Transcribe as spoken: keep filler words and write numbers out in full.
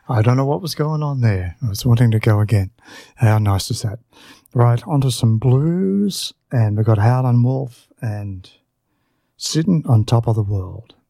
I don't know what was going on there. I was wanting to go again. How nice is that? Right, onto some blues, and we've got Howlin' Wolf and Sitting on Top of the World.